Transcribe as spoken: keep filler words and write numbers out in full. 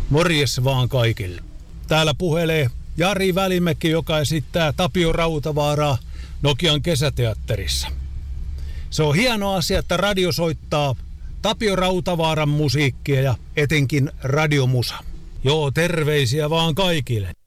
Morjes vaan kaikille. Täällä puhelee Jari Välimäki, joka esittää Tapio Rautavaaraa Nokian kesäteatterissa. Se on hieno asia, että radio soittaa Tapio Rautavaaran musiikkia ja etenkin radiomusa. Joo, terveisiä vaan kaikille.